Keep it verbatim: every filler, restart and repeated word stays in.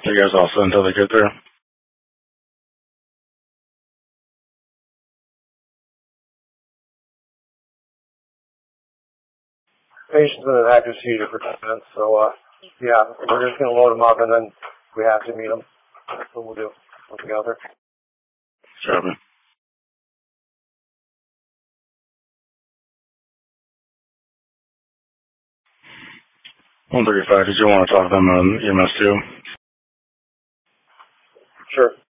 You guys all set until they get there? Patient's been in active seizure for ten minutes, so, uh, yeah, we're just going to load them up and then we have to meet them. That's what we'll do once we get out there. Copy. one thirty-five, did you want to talk to them on E M S too? Sure.